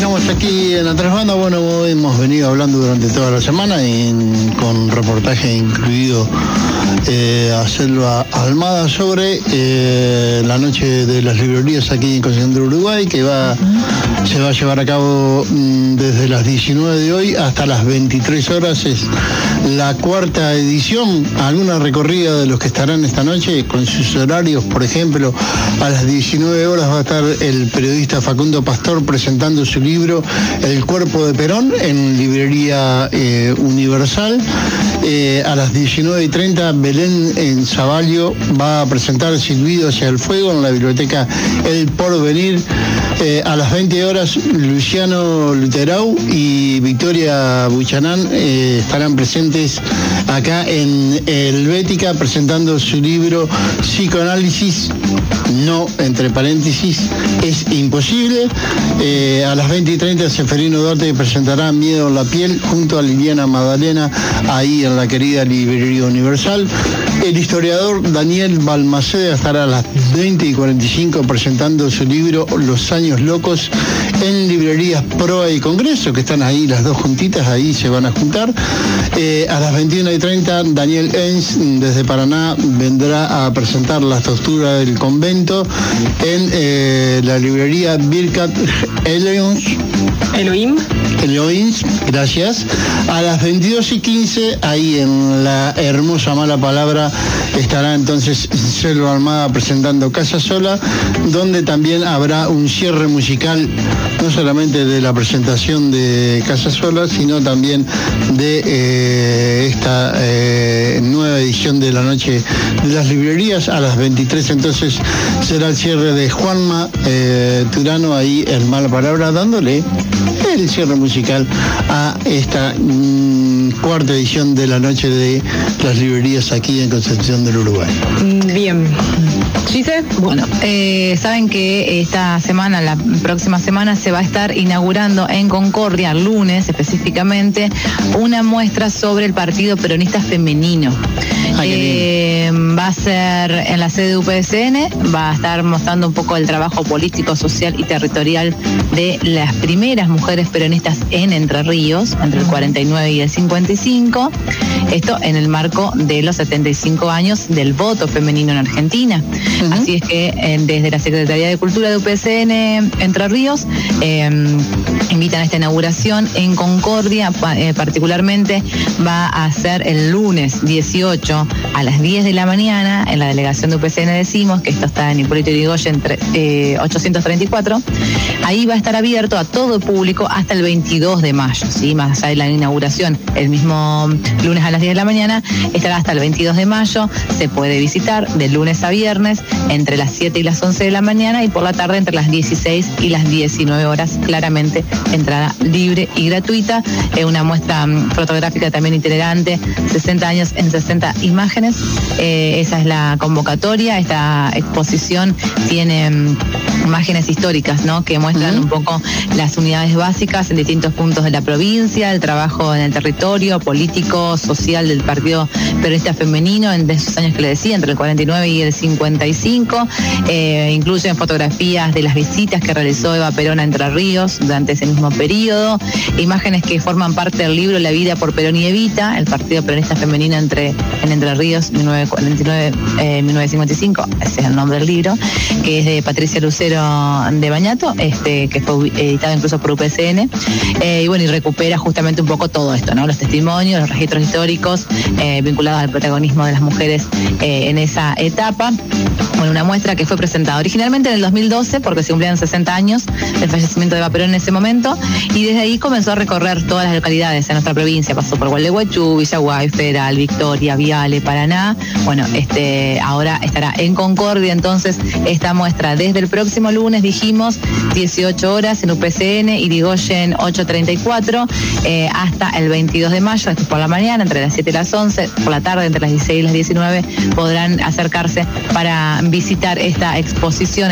arrancamos aquí en la Trasbanda. Bueno, hemos venido hablando durante toda la semana con reportaje incluido a Selva Almada sobre la noche de las librerías aquí en Concepción del Uruguay, que se va a llevar a cabo desde las 19 de hoy hasta las 23 horas. Es la cuarta edición. Alguna recorrida de los que estarán esta noche con sus horarios. Por ejemplo, a las 19 horas va a estar el periodista Facundo Pastor presentando su libro El cuerpo de Perón en librería Universal. A las 19:30 Belén en Zavallo va a presentar Silbido hacia el fuego en la biblioteca El Porvenir. A las 20 horas Luciano Luterau y Victoria Buchanán estarán presentes acá en Helvética presentando su libro Psicoanálisis, no, entre paréntesis, es imposible. A las 20:30 Seferino Duarte presentará Miedo en la piel junto a Liliana Magdalena ahí en la querida librería Universal. El historiador Daniel Balmaceda estará a las 20:45 presentando su libro Los años locos en librerías Proa y Congreso, que están ahí las dos juntitas, ahí se van a juntar. A las 21:30 Daniel Enz desde Paraná vendrá a presentar La tortura del convento en la librería Birkat Elohim, gracias. A las 22:15 ahí en la hermosa Mala Palabra estará entonces Selva Almada presentando Casa Sola, donde también habrá un cierre musical, no solamente de la presentación de Casa Sola, sino también de esta nueva edición de la noche de las librerías. A las 23 entonces será el cierre de Juanma Turano ahí en Mala Palabra, dándole el cierre musical a esta cuarta edición de la noche de las librerías aquí en Concepción del Uruguay. Bien. ¿Gise? Bueno, saben que esta semana, la próxima semana, se va a estar inaugurando en Concordia, lunes específicamente, una muestra sobre el Partido Peronista Femenino. Va a ser en la sede de UPCN, va a estar mostrando un poco el trabajo político, social y territorial de las primeras mujeres peronistas en Entre Ríos, entre el 49 y el 55, esto en el marco de los 75 años del voto femenino en Argentina. Así es que desde la Secretaría de Cultura de UPCN Entre Ríos invitan a esta inauguración en Concordia. Particularmente va a ser el lunes 18 a las 10 de la mañana en la delegación de UPCN. Decimos que esto está en Hipólito Yrigoyen 834. Ahí va a estar abierto a todo el público hasta el 22 de mayo, ¿sí? Más allá de la inauguración el mismo lunes a las 10 de la mañana, estará hasta el 22 de mayo. Se puede visitar de lunes a viernes entre las 7 y las 11 de la mañana y por la tarde entre las 16 y las 19 horas. Claramente entrada libre y gratuita. Una muestra fotográfica también itinerante, 60 años en 60 imágenes. Esa es la convocatoria. Esta exposición tiene imágenes históricas, ¿no?, que muestran un poco las unidades básicas en distintos puntos de la provincia, el trabajo en el territorio político, social del Partido Peronista Femenino en esos años que le decía, entre el 49 y el 55. Incluyen fotografías de las visitas que realizó Eva Perón a Entre Ríos durante ese mismo periodo, imágenes que forman parte del libro La vida por Perón y Evita, el Partido Peronista Femenino en Entre Ríos 1949-1955, ese es el nombre del libro, que es de Patricia Lucero de Bañato, que fue editado incluso por UPCN, y bueno, y recupera justamente un poco todo esto, ¿no?, los testimonios, los registros históricos vinculados al protagonismo de las mujeres en esa etapa. Bueno, una muestra que fue presentada originalmente en el 2012 porque se cumplían 60 años del fallecimiento de Eva Perón en ese momento, y desde ahí comenzó a recorrer todas las localidades en nuestra provincia. Pasó por Gualeguaychú, Villaguay, Federal, Victoria, Viale, Paraná. Bueno, ahora estará en Concordia entonces esta muestra desde el próximo lunes, dijimos, 18 horas en UPCN, Yrigoyen 834, hasta el 22 de mayo, después por la mañana, entre las 7 y las 11, por la tarde, entre las 16 y las 19, podrán acercarse para visitar esta exposición